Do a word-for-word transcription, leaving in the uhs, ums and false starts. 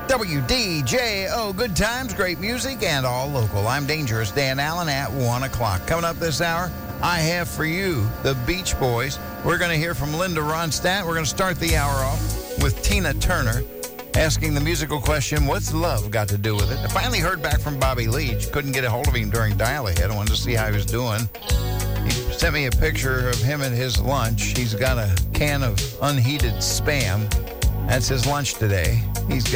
W D J O, good times, great music, and all local. I'm Dangerous Dan Allen at one o'clock. Coming up this hour, I have for you the Beach Boys. We're going to hear from Linda Ronstadt. We're going to start the hour off with Tina Turner, asking the musical question, what's love got to do with it? I finally heard back from Bobby Leach. Couldn't get a hold of him during Dial-A-Head. I wanted to see how he was doing. He sent me a picture of him at his lunch. He's got a can of unheated Spam. That's his lunch today. He's got